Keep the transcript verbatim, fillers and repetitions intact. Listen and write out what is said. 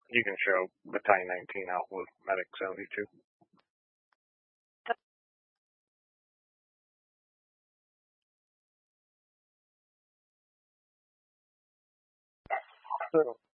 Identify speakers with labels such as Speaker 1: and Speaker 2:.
Speaker 1: You can show Battalion nineteen out with Medic seventy-two. So